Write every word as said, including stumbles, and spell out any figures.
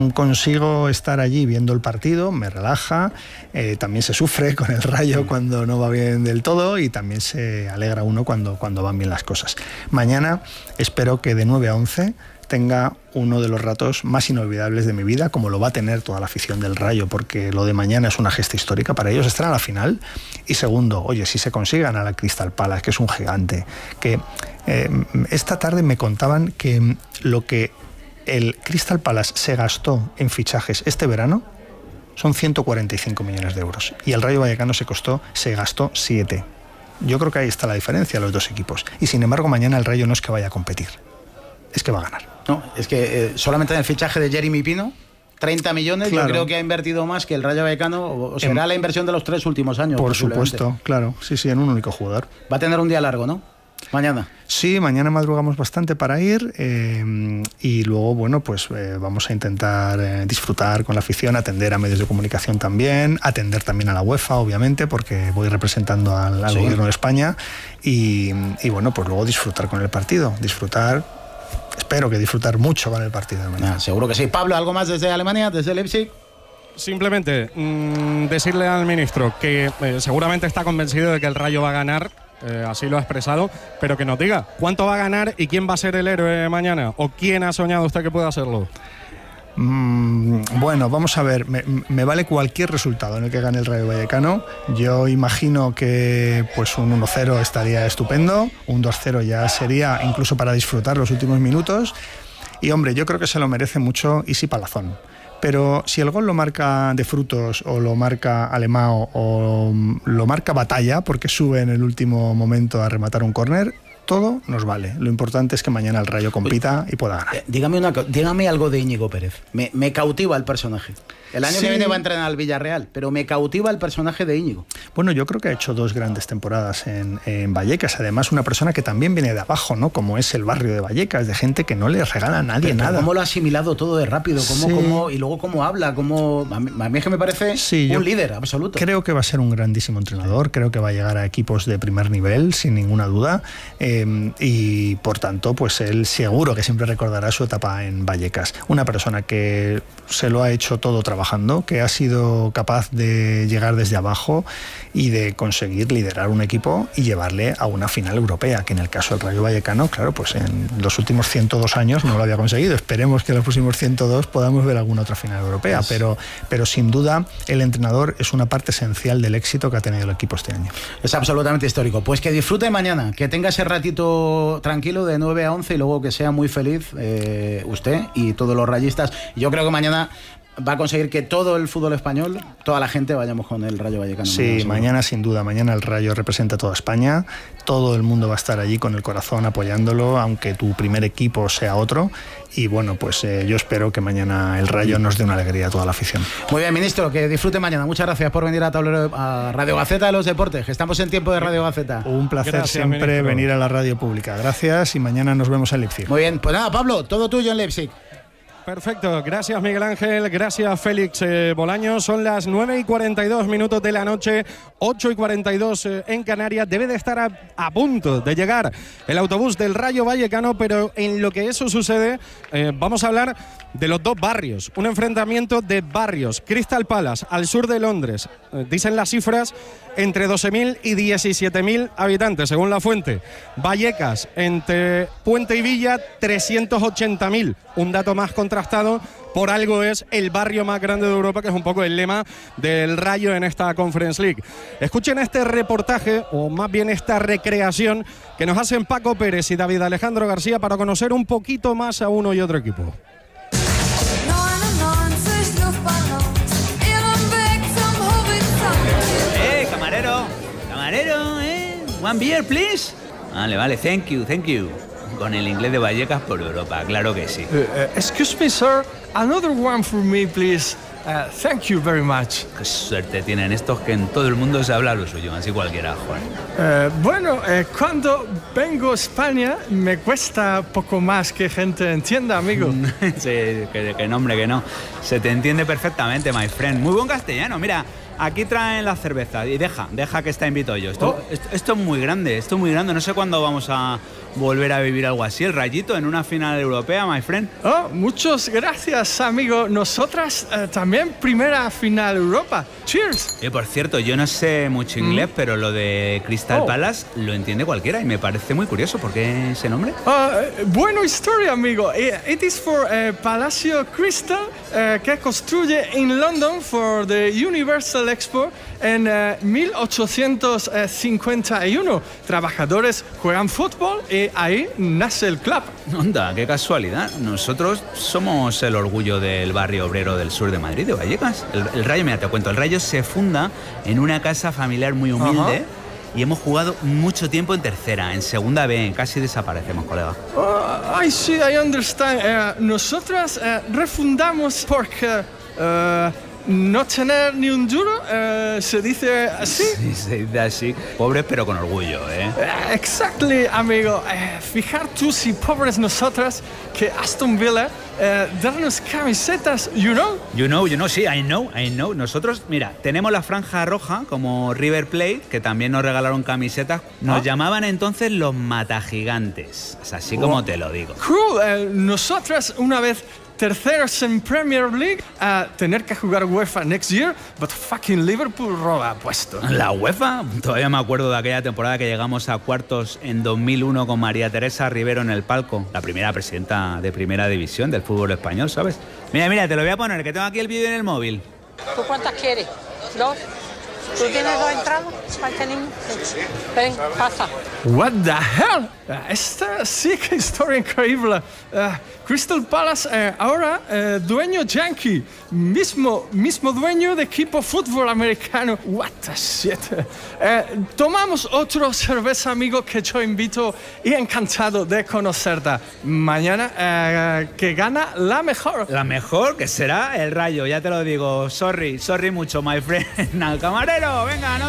Consigo estar allí viendo el partido, me relaja, eh, también se sufre con el Rayo cuando no va bien del todo y también se alegra uno cuando, cuando van bien las cosas. Mañana espero que de nueve a once tenga uno de los ratos más inolvidables de mi vida, como lo va a tener toda la afición del Rayo, porque lo de mañana es una gesta histórica para ellos, estar a la final. Y segundo, oye, si se consigue ganar al Crystal Palace, que es un gigante, que eh, esta tarde me contaban que lo que el Crystal Palace se gastó en fichajes este verano son ciento cuarenta y cinco millones de euros y el Rayo Vallecano se costó, se gastó siete. Yo creo que ahí está la diferencia de los dos equipos. Y sin embargo mañana el Rayo no es que vaya a competir, es que va a ganar. No, es que eh, solamente en el fichaje de Jeremy Pino, treinta millones, claro. Yo creo que ha invertido más que el Rayo Vallecano, o será en, la inversión de los tres últimos años. Por supuesto, claro, sí, sí, en un único jugador. Va a tener un día largo, ¿no? Mañana. Sí, mañana madrugamos bastante para ir eh, y luego, bueno, pues eh, vamos a intentar eh, disfrutar con la afición, atender a medios de comunicación también, atender también a la UEFA, obviamente, porque voy representando al, al sí. gobierno de España y, y, bueno, pues luego disfrutar con el partido, disfrutar, espero que disfrutar mucho con el partido de mañana. Ah, seguro que sí. Pablo, ¿algo más desde Alemania, desde Leipzig? Simplemente mmm, decirle al ministro que eh, seguramente está convencido de que el Rayo va a ganar. Eh, así lo ha expresado, pero que nos diga cuánto va a ganar y quién va a ser el héroe mañana, o quién ha soñado usted que pueda hacerlo. Mm, bueno, vamos a ver, me, me vale cualquier resultado en el que gane el Rayo Vallecano. Yo imagino que pues un uno cero estaría estupendo, un dos cero ya sería incluso para disfrutar los últimos minutos. Y hombre, yo creo que se lo merece mucho Isi Palazón. Pero si el gol lo marca De Frutos o lo marca Alemão o lo marca Batalla porque sube en el último momento a rematar un córner, todo nos vale. Lo importante es que mañana el Rayo compita y pueda ganar. Eh, dígame, una, dígame algo de Íñigo Pérez. Me, me cautiva el personaje. El año sí. que viene va a entrenar al Villarreal, pero me cautiva el personaje de Íñigo. Bueno, yo creo que ha hecho dos grandes temporadas en, en Vallecas. Además, una persona que también viene de abajo, ¿no? Como es el barrio de Vallecas, de gente que no le regala a nadie pero, nada. ¿Cómo lo ha asimilado todo de rápido? ¿Cómo, sí. cómo, y luego cómo habla? Cómo, a, mí, a mí es que me parece sí, un líder absoluto. Creo que va a ser un grandísimo entrenador. Creo que va a llegar a equipos de primer nivel, sin ninguna duda. Eh, y, por tanto, pues él seguro que siempre recordará su etapa en Vallecas. Una persona que se lo ha hecho todo trabajando, que ha sido capaz de llegar desde abajo y de conseguir liderar un equipo y llevarle a una final europea, que en el caso del Rayo Vallecano, claro, pues en los últimos ciento dos años no lo había conseguido. Esperemos que en los próximos ciento dos podamos ver alguna otra final europea, pues, pero, pero sin duda el entrenador es una parte esencial del éxito que ha tenido el equipo este año. Es absolutamente histórico. Pues que disfrute mañana, que tenga ese ratito tranquilo de nueve a once y luego que sea muy feliz eh, usted y todos los rayistas. Yo creo que mañana va a conseguir que todo el fútbol español, toda la gente vayamos con el Rayo Vallecano. Sí, mañana sin duda, mañana el Rayo representa a toda España, todo el mundo va a estar allí con el corazón apoyándolo, aunque tu primer equipo sea otro, y bueno, pues eh, yo espero que mañana el Rayo nos dé una alegría a toda la afición. Muy bien, ministro, que disfrute mañana. Muchas gracias por venir a Tablero, a Radio Gaceta de los Deportes, que estamos en tiempo de Radio Gaceta. Un placer gracias, siempre ministro. Venir a la radio pública. Gracias y mañana nos vemos en Leipzig. Muy bien, pues nada, Pablo, todo tuyo en Leipzig. Perfecto, gracias Miguel Ángel, gracias Félix eh, Bolaños. Son las nueve y cuarenta y dos minutos de la noche, ocho y cuarenta y dos eh, en Canarias. Debe de estar a, a punto de llegar el autobús del Rayo Vallecano, pero en lo que eso sucede eh, vamos a hablar de los dos barrios, un enfrentamiento de barrios. Crystal Palace, al sur de Londres, eh, dicen las cifras, entre doce mil y diecisiete mil habitantes, según la fuente. Vallecas, entre Puente y Villa, trescientos ochenta mil, un dato más contrastado. Por algo es el barrio más grande de Europa, que es un poco el lema del Rayo en esta Conference League. Escuchen este reportaje, o más bien esta recreación, que nos hacen Paco Pérez y David Alejandro García para conocer un poquito más a uno y otro equipo. Eh, camarero, camarero, eh, one beer, please. Vale, vale, thank you, thank you. Con el inglés de Vallecas por Europa, claro que sí. Uh, uh, excuse me, sir, another one for me, please. Uh, thank you very much. Qué suerte tienen estos que en todo el mundo se habla lo suyo, así cualquiera, Juan. Uh, bueno, uh, cuando vengo a España me cuesta poco más que gente entienda, amigo. Sí, que, que nombre, que no. Se te entiende perfectamente, my friend. Muy buen castellano, mira. aquí traen la cerveza y deja, deja que está invito yo. Esto, Oh. esto, esto es muy grande, esto es muy grande. No sé cuándo vamos a volver a vivir algo así. El Rayito en una final europea, my friend. Oh, muchas gracias, amigo. Nosotras eh, también primera final Europa. Cheers. Y por cierto, yo no sé mucho inglés, mm. pero lo de Crystal Oh. Palace lo entiende cualquiera y me parece muy curioso. ¿Por qué ese nombre? Uh, buena historia, amigo. It is for uh, Palacio Crystal, uh, que construye en London for the Universal Expo en uh, mil ochocientos cincuenta y uno. Trabajadores juegan fútbol y ahí nace el club. Onda, qué casualidad. Nosotros somos el orgullo del barrio obrero del sur de Madrid, de Vallecas. El, el Rayo, mira, te cuento, el Rayo se funda en una casa familiar muy humilde. Ajá. Y hemos jugado mucho tiempo en tercera, en segunda B, casi desaparecemos, colega. Oh, I see, I understand. Uh, nosotras uh, refundamos porque uh, no tener ni un duro, uh, se dice así. Sí, se dice así. Pobres pero con orgullo, ¿eh? Uh, exactly, amigo. Uh, fijar tú si pobres nosotras que Aston Villa uh, darnos camisetas, you know? You know, you know, sí, I know, I know. Nosotros, mira, tenemos la franja roja como River Plate, que también nos regalaron camisetas. Nos ¿Ah? llamaban entonces los matagigantes. Es así como oh. te lo digo. Cool. Uh, nosotras una vez terceros en Premier League, a tener que jugar UEFA next year, but fucking Liverpool roba puesto. ¿La UEFA? Todavía me acuerdo de aquella temporada que llegamos a cuartos en dos mil uno con María Teresa Rivero en el palco, la primera presidenta de primera división del fútbol español, ¿sabes? Mira, mira, te lo voy a poner, que tengo aquí el vídeo en el móvil. ¿Tú cuántas quieres? ¿Dos? ¿Tú tienes dos entradas para este niño? Sí. Ven, pasa. What the hell? Esta sí que historia increíble. Uh, Crystal Palace uh, ahora uh, dueño yankee, mismo, mismo dueño de equipo fútbol americano. What the shit. Uh, tomamos otro cerveza, amigo, que yo invito y encantado de conocerte. Mañana uh, que gana la mejor. La mejor que será el Rayo, ya te lo digo. Sorry, sorry mucho, my friend. Al camarero, venga, no